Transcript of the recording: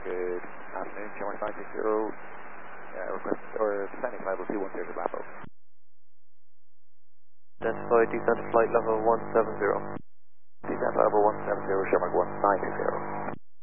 Good afternoon, Shamrock 960. Request or descending level 210 to Bravo. Identify descent flight level 170. Descent level 170, Shamrock 1960.